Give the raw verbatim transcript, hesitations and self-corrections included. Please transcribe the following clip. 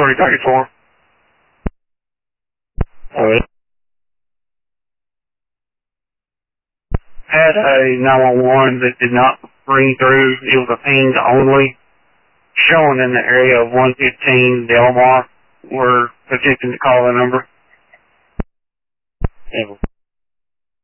Sorry, thirty-four. Alright. Had a nine one one that did not ring through. It was a ping only, showing in the area of one fifteen Delmar. We're attempting to call the number. Yeah.